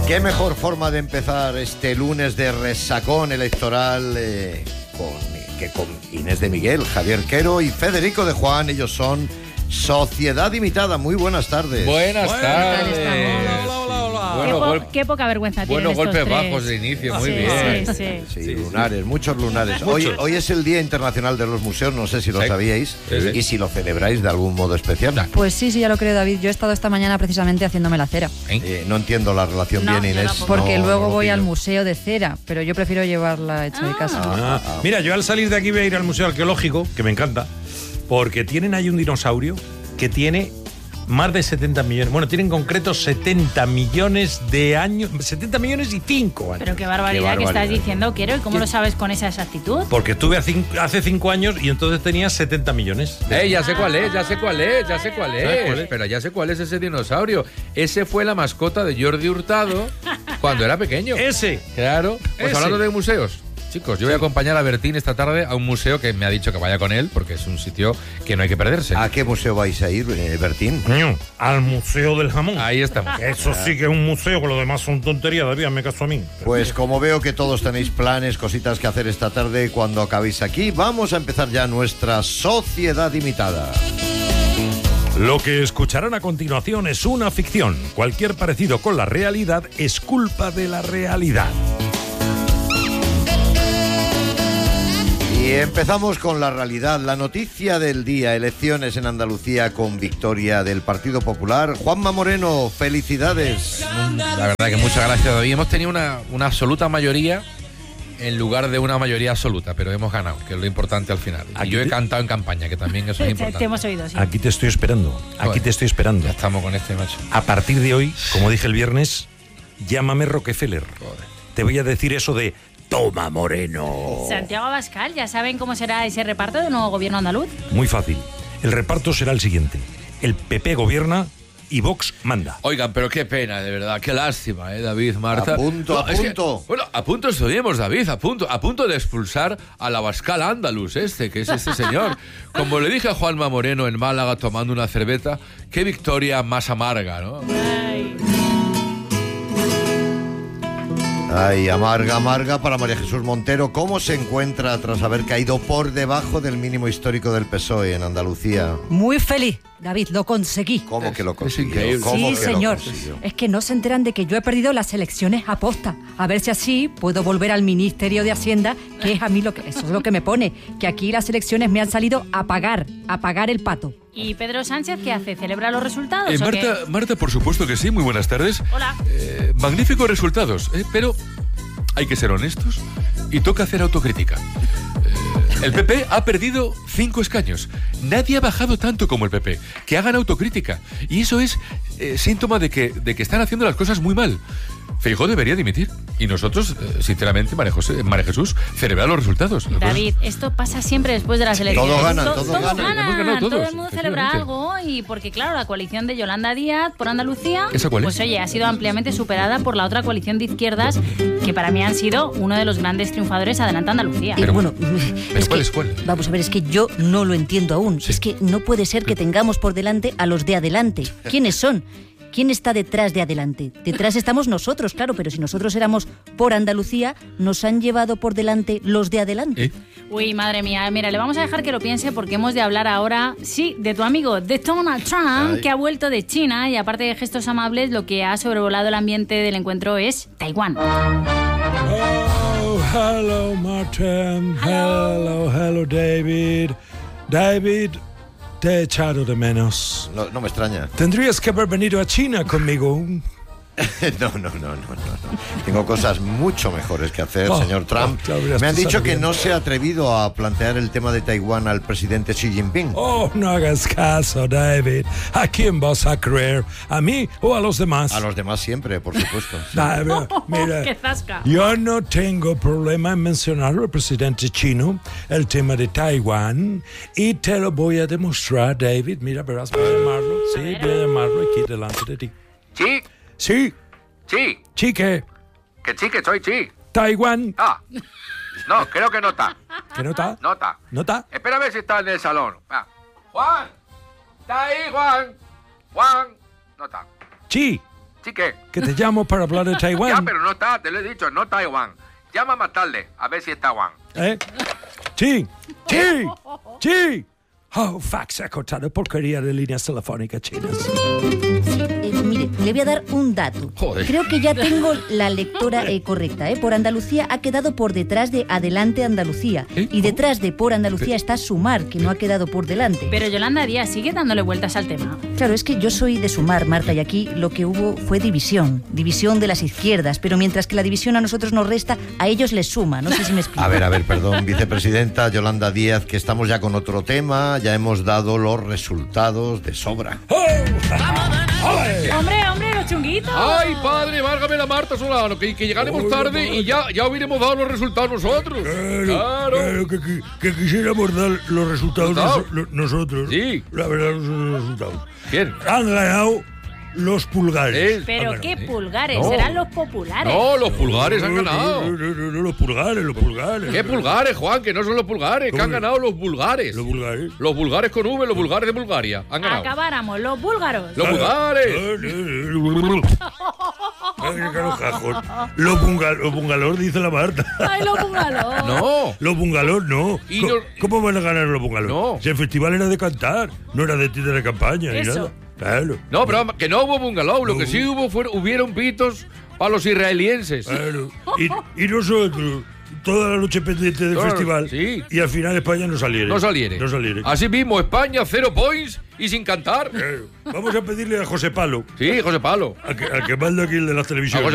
Qué mejor forma de empezar este lunes de resacón electoral que con Inés de Miguel, Javier Quero y Federico de Juan. Ellos son Sociedad Imitada. Muy buenas tardes. Buenas tardes. Bueno, qué poca vergüenza tienen buenos golpes estos tres. bajos de inicio, muy Sí, bien. sí. Lunares, muchos lunares. Hoy es el Día Internacional de los Museos, no sé si lo sabíais, y si lo celebráis de algún modo especial. Pues sí, ya lo creo, David. Yo he estado esta mañana precisamente haciéndome la cera. No entiendo la relación bien, Inés. Porque luego no voy pillo. al museo de cera, pero yo prefiero llevarla hecha de casa. Mira, yo al salir de aquí voy a ir al Museo Arqueológico, que me encanta, porque tienen ahí un dinosaurio que tiene más de 70 millones. Bueno, tienen en concreto 70 millones de años. 70 millones y 5 años. Pero qué barbaridad que estás diciendo, Quero. ¿Y cómo lo sabes con esa exactitud? Porque estuve hace 5 años y entonces tenía 70 millones. Ya sé cuál es. ¿Sabes cuál es? Pero ya sé cuál es ese dinosaurio. Ese fue la mascota de Jordi Hurtado cuando era pequeño. Ese. Claro. Pues Ese. hablando de museos. Chicos, yo voy a acompañar a Bertín esta tarde a un museo que me ha dicho que vaya con él, porque es un sitio que no hay que perderse. ¿A qué museo vais a ir, Bertín? Al Museo del Jamón. Ahí estamos. Eso sí que es un museo, que lo demás son tonterías, David, me caso a mí. Pues como veo que todos tenéis planes, cositas que hacer esta tarde cuando acabéis aquí, vamos a empezar ya nuestra Sociedad Imitada. Lo que escucharán a continuación es una ficción. Cualquier parecido con la realidad es culpa de la realidad. Y empezamos con la realidad, la noticia del día, elecciones en Andalucía con victoria del Partido Popular. Juanma Moreno, felicidades. La verdad que muchas gracias, David. Hemos tenido una absoluta mayoría en lugar de una mayoría absoluta, pero hemos ganado, que es lo importante al final. Y yo he cantado en campaña, que también eso es importante. Te hemos oído, sí. Aquí te estoy esperando. Aquí te estoy esperando. Ya estamos con este macho. A partir de hoy, como dije el viernes, llámame Rockefeller. Te voy a decir eso de toma, Moreno. Santiago Abascal, ¿ya saben cómo será ese reparto del nuevo gobierno andaluz? Muy fácil. El reparto será el siguiente. El PP gobierna y Vox manda. Oigan, pero qué pena, de verdad, qué lástima, David, Marta. A punto. A punto estuvimos, David, a punto de expulsar al Abascal Andalus que es este señor. Como le dije a Juanma Moreno en Málaga tomando una cerveza, qué victoria más amarga, ¿no? Ay, amarga para María Jesús Montero. ¿Cómo se encuentra tras haber caído por debajo del mínimo histórico del PSOE en Andalucía? Muy feliz, David, lo conseguí. ¿Cómo que lo consiguió? increíble. ¿Cómo Sí, que lo señor. consiguió? Es que no se enteran de que yo he perdido las elecciones a posta. A ver si así puedo volver al Ministerio de Hacienda, que es a mí eso es lo que me pone. Que aquí las elecciones me han salido a pagar el pato. ¿Y Pedro Sánchez qué hace? ¿Celebra los resultados o qué? Marta, por supuesto que sí, muy buenas tardes. Hola. Magníficos resultados, pero hay que ser honestos y toca hacer autocrítica. El PP ha perdido 5 escaños. Nadie ha bajado tanto como el PP. Que hagan autocrítica. Y eso es síntoma de que están haciendo las cosas muy mal. Feijóo debería dimitir. Y nosotros, sinceramente, María Jesús, celebrar los resultados. David, esto pasa siempre después de las elecciones. Todos ganan, Todos todos ganan. ganan. Hemos ganado todos, Todo el mundo celebra efectivamente. algo y porque, claro, la coalición de Yolanda Díaz por Andalucía, ¿Esa cuál es? pues oye, ha sido ampliamente superada por la otra coalición de izquierdas que para mí han sido uno de los grandes triunfadores Adelante Andalucía. Pero- bueno, ¿cuál es cuál? Vamos a ver, es que yo no lo entiendo aún. Es que no puede ser que tengamos por delante a los de adelante. ¿Quiénes son? ¿Quién está detrás de adelante? Detrás estamos nosotros, claro, pero si nosotros éramos por Andalucía, nos han llevado por delante los de adelante. Uy, madre mía, mira, le vamos a dejar que lo piense porque hemos de hablar ahora, sí, de tu amigo, de Donald Trump, que ha vuelto de China y aparte de gestos amables, lo que ha sobrevolado el ambiente del encuentro es Taiwán. Oh, hello, Martin. Hello, David. David, te he echado de menos. No me extraña. Tendrías que haber venido a China conmigo. No. Tengo cosas mucho mejores que hacer, señor Trump. te habrías Me han dicho pasado que bien. no se ha atrevido a plantear el tema de Taiwán al presidente Xi Jinping. Oh, no hagas caso, David. ¿A quién vas a creer? ¿A mí o a los demás? A los demás siempre, por supuesto. Sí. Mira, ¡Qué zasca! yo no tengo problema en mencionar al presidente chino el tema de Taiwán y te lo voy a demostrar, David. Mira, verás, voy a llamarlo. Sí, voy a llamarlo aquí delante de ti. Sí, Sí, sí, chique, que soy sí. Taiwán. Ah, no, creo que no está. ¿Qué nota? No está. ¿Nota? Espera a ver si está en el salón. Juan, ¿está ahí, Juan? Juan, no está. Sí, ¿Sí qué? Que te llamo para hablar de Taiwán. Ya, pero no está, te lo he dicho, no Taiwán. Llama más tarde, a ver si está Taiwán. ¿Eh? Sí, sí, sí. Oh, fax ha cortado porquería de líneas telefónicas chinas. Mire, le voy a dar un dato. Joder. Creo que ya tengo la lectora correcta. Por Andalucía ha quedado por detrás de Adelante Andalucía. Y detrás de Por Andalucía está Sumar, que no ha quedado por delante. Pero Yolanda Díaz sigue dándole vueltas al tema. Claro, es que yo soy de Sumar, Marta, y aquí lo que hubo fue división de las izquierdas, pero mientras que la división a nosotros nos resta, a ellos les suma. No sé si me explico. A ver, perdón, vicepresidenta Yolanda Díaz, que estamos ya con otro tema, ya hemos dado los resultados de sobra. Hombre, los chunguitos. ¡Ay, padre, válgame la Marta Solano! Que llegaremos tarde y ya hubiéremos dado los resultados nosotros. Claro, que quisiéramos dar los resultados nosotros. Sí. La verdad, los resultados. ¿Quién? Han ganado los pulgares. Pero qué pulgares, serán los populares. No, los pulgares han ganado. No, los pulgares. ¿Qué pulgares, Juan? Que no son los pulgares, que han ganado los vulgares. Los pulgares. Los vulgares con V, los vulgares de Bulgaria. Han ganado. Acabáramos, los búlgaros. ¡Los vulgares! Los bungalos, dice la Marta. ¡Ay, los búlgaros! No. Los bungalos no. Y ¿Cómo van a ganar los bungalos? No. Si el festival era de cantar, no era de tienda de campaña ni Eso. nada. Claro. No, pero que no hubo bungalow. Lo que sí hubieron pitos para los israelienses. Claro. Y nosotros, toda la noche pendiente del Claro, festival. sí. Y al final España no saliere. No saliere. Así mismo, España, 0 points y sin cantar. Vamos a pedirle a José Palo, Sí, José Palo. al que manda aquí el de las televisiones.